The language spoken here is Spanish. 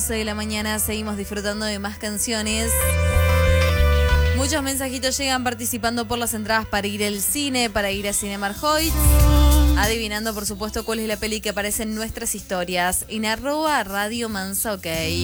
De la mañana seguimos disfrutando de más canciones. Muchos mensajitos llegan participando por las entradas para ir al cine, para ir a Cinemark Hoyts. Adivinando, por supuesto, cuál es la peli que aparece en nuestras historias. En @Radio Mansa OK.